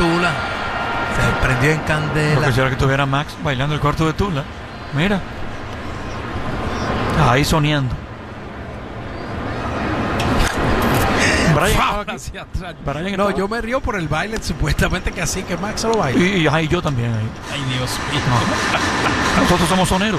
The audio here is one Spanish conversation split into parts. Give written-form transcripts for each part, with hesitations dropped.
Tula. Se prendió en candela. Porque quisiera que tuviera Max bailando el cuarto de Tula. Mira. Ahí soñando. Brian no, yo me río por el baile, supuestamente que así que Max se lo baila. Y yo también ahí. Ay, Dios mío. No. Nosotros somos soneros.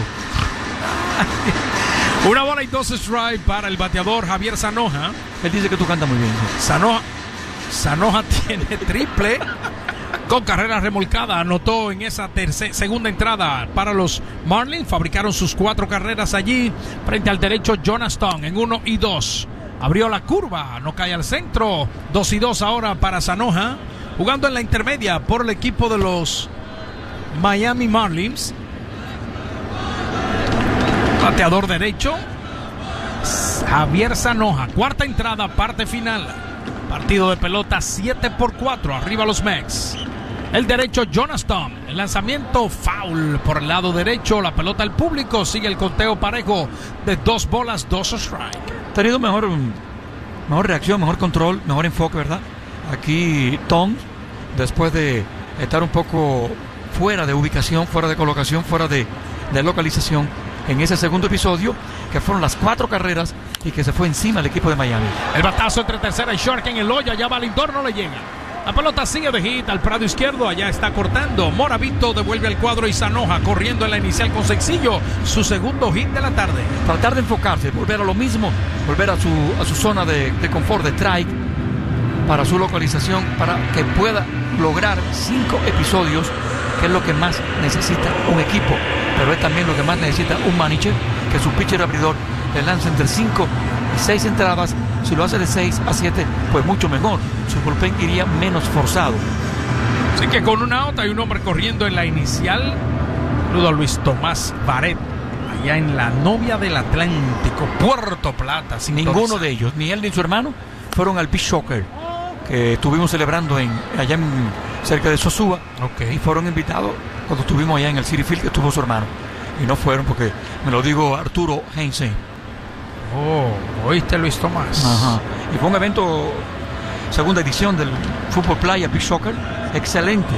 Una bola y 2 strikes para el bateador Javier Zanoja. Él dice que tú cantas muy bien. Zanoja tiene triple con carrera remolcada. Anotó en esa segunda entrada para los Marlins. Fabricaron sus 4 carreras allí frente al derecho Jonas Stone en 1 y 2. Abrió la curva, no cae al centro. 2 y 2 ahora para Zanoja. Jugando en la intermedia por el equipo de los Miami Marlins. Bateador derecho Javier Zanoja. Cuarta entrada, parte final. Partido de pelota 7-4. Arriba los Mex. El derecho Jonas Stone. El lanzamiento foul por el lado derecho. La pelota al público. Sigue el conteo parejo de 2 bolas, 2 strikes. Ha tenido mejor reacción, mejor control, mejor enfoque, ¿verdad? Aquí Tom, después de estar un poco fuera de ubicación, fuera de colocación, fuera de localización, en ese segundo episodio, que fueron las 4 carreras y que se fue encima del equipo de Miami. El batazo entre tercera y short en el hoyo, allá va Lindor, no le llega. La pelota sigue de hit al prado izquierdo, allá está cortando. Moravito devuelve al cuadro y Zanoja corriendo en la inicial con sencillo, su segundo hit de la tarde. Tratar de enfocarse, volver a lo mismo, volver a su zona de confort, de strike, para su localización, para que pueda lograr 5 episodios, que es lo que más necesita un equipo, pero es también lo que más necesita un manager, que su pitcher abridor le lance entre 5 y 6 entradas. Si lo hace de 6 a 7, pues mucho mejor. Su bullpen iría menos forzado. Así que con una out hay un hombre corriendo en la inicial. Saludo a Luis Tomás Baret, allá en la novia del Atlántico, Puerto Plata. Ninguno de ellos, ni él ni su hermano, fueron al Beach Soccer que estuvimos celebrando allá cerca de Sosúa. Y fueron invitados cuando estuvimos allá en el City Field, que estuvo su hermano. Y no fueron porque me lo dijo Arturo Heinze. ¿Oíste, Luis Tomás? Ajá. Y fue un evento, segunda edición del Fútbol Playa Beach Soccer, excelente.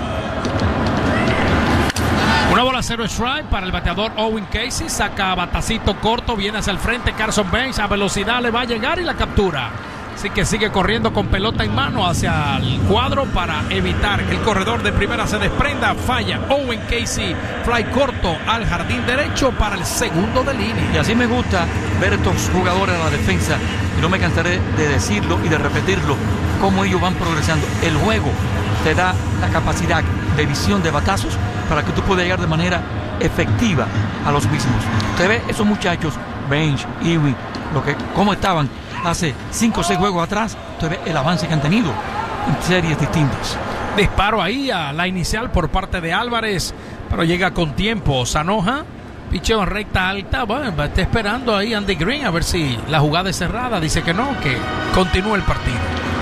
Una bola 0 strike para el bateador Owen Casey. Saca batacito corto, viene hacia el frente Carson Bench, a velocidad le va a llegar y la captura. Así que sigue corriendo con pelota en mano hacia el cuadro para evitar que el corredor de primera se desprenda. Falla Owen Casey, fly corto al jardín derecho para el segundo de línea. Y así me gusta ver estos jugadores en la defensa, y no me cansaré de decirlo y de repetirlo, cómo ellos van progresando. El juego te da la capacidad de visión de batazos para que tú puedas llegar de manera efectiva a los mismos. Usted ve esos muchachos, Bench, Ewing, cómo estaban hace 5 o 6 juegos atrás. Usted ve el avance que han tenido en series distintas. Disparo ahí a la inicial por parte de Álvarez, pero llega con tiempo. Zanoja, picheo en recta alta. Bueno, está esperando ahí Andy Green a ver si la jugada es cerrada. Dice que no, que continúa el partido.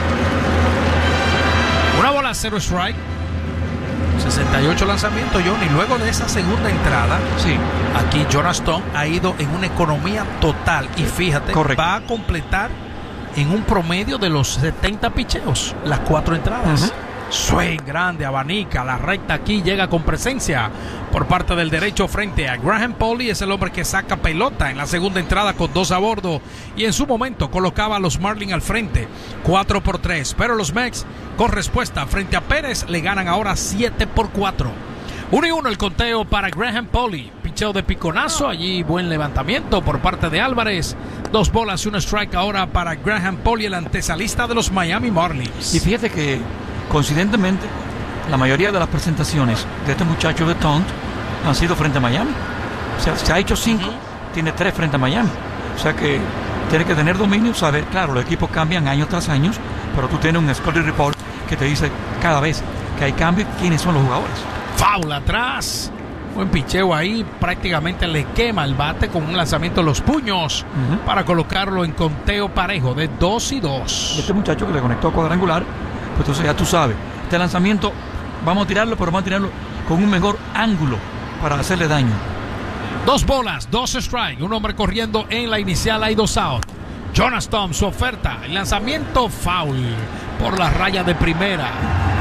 Una bola 0 strike. 68 lanzamientos, Johnny. Luego de esa segunda entrada, sí, aquí Jonas Stone ha ido en una economía total. Y fíjate, correcto, va a completar en un promedio de los 70 picheos las 4 entradas. Swing grande, abanica, la recta aquí llega con presencia por parte del derecho frente a Graham Pauley. Es el hombre que saca pelota en la segunda entrada con 2 a bordo, y en su momento colocaba a los Marlins al frente 4-3, pero los Mex con respuesta frente a Pérez le ganan ahora 7-4. 1-1 el conteo para Graham Pauley. Picheo de piconazo, allí buen levantamiento por parte de Álvarez. 2 bolas y 1 strike ahora para Graham Pauley, el antesalista de los Miami Marlins. Y fíjate que coincidentemente la mayoría de las presentaciones de este muchacho de Taunt han sido frente a Miami. O sea, se ha hecho 5, tiene 3 frente a Miami. O sea que tiene que tener dominio, saber, claro, los equipos cambian año tras año, pero tú tienes un scouting report que te dice cada vez que hay cambio quiénes son los jugadores. Foul atrás. Buen picheo ahí, prácticamente le quema el bate con un lanzamiento de los puños para colocarlo en conteo parejo de 2 y 2. Este muchacho que le conectó a cuadrangular, pues entonces ya tú sabes, este lanzamiento vamos a tirarlo, pero vamos a tirarlo con un mejor ángulo para hacerle daño. 2 bolas, 2 strike, un hombre corriendo en la inicial, hay 2 out. Jonas Stone, su oferta, el lanzamiento foul por la raya de primera.